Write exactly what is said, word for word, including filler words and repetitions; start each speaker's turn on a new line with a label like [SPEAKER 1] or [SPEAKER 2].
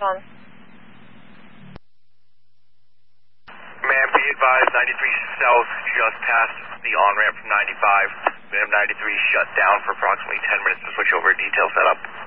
[SPEAKER 1] on.
[SPEAKER 2] Man, be advised, ninety-three South just passed the on-ramp from ninety-five. M ninety-three shut down for approximately ten minutes to switch over to detail setup.